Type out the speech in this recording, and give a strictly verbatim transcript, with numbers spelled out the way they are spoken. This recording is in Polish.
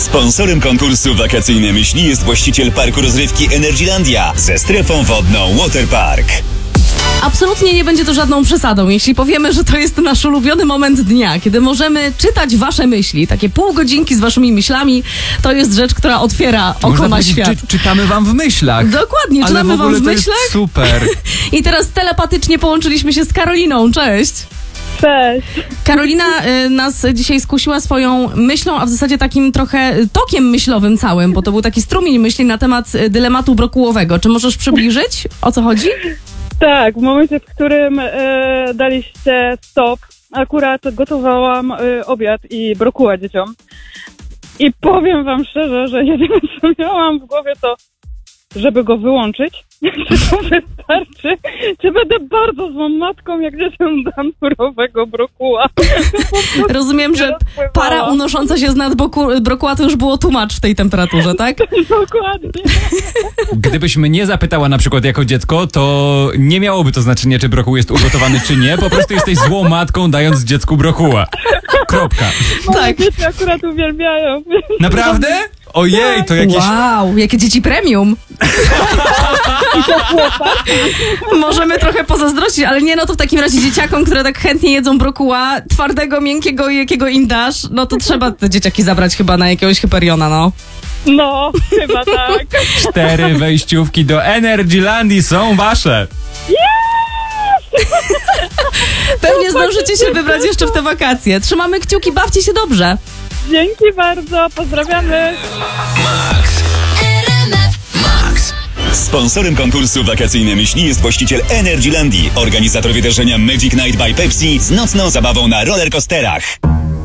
Sponsorem konkursu Wakacyjne Myśli jest właściciel parku rozrywki Energylandia ze strefą wodną Waterpark. Absolutnie nie będzie to żadną przesadą, jeśli powiemy, że to jest nasz ulubiony moment dnia, kiedy możemy czytać wasze myśli. Takie pół godzinki z waszymi myślami to jest rzecz, która otwiera oko Można na świat. Czy, czytamy wam w myślach. Dokładnie, Ale czytamy w ogóle wam w to myślach. Jest super. I teraz telepatycznie połączyliśmy się z Karoliną. Cześć! Cześć. Karolina y, nas dzisiaj skusiła swoją myślą, a w zasadzie takim trochę tokiem myślowym całym, bo to był taki strumień myśli na temat y, dylematu brokułowego. Czy możesz przybliżyć, o co chodzi? Tak, w momencie, w którym e, daliście stop, akurat gotowałam e, obiad i brokuła dzieciom. I powiem wam szczerze, że jedyne co miałam w głowie to, żeby go wyłączyć. Czy to wystarczy? Czy będę bardzo złą matką, jak dzieciom dam surowego brokuła? Rozumiem, że para unosząca się z nad boku, brokuła to już było tłumacz w tej temperaturze, tak? Dokładnie. Gdybyś mnie zapytała na przykład jako dziecko, to nie miałoby to znaczenia, czy brokuł jest ugotowany, czy nie. Po prostu jesteś złą matką, dając dziecku brokuła. Kropka. Moje Tak. dzieci akurat uwielbiają. Naprawdę? Ojej, to jakieś... Wow, jakie dzieci premium. Możemy trochę pozazdrościć, ale nie, no to w takim razie dzieciakom, które tak chętnie jedzą brokuła, twardego, miękkiego i jakiego im dasz, no to trzeba te dzieciaki zabrać chyba na jakiegoś Hyperiona, no. No, chyba tak. Cztery wejściówki do Energylandii są wasze. Pewnie zdążycie się wybrać jeszcze w te wakacje. Trzymamy kciuki, bawcie się dobrze. Dzięki bardzo, pozdrawiamy. Sponsorem konkursu Wakacyjne Myśli jest właściciel Energylandii, organizator wydarzenia Magic Night by Pepsi z nocną zabawą na rollercoasterach.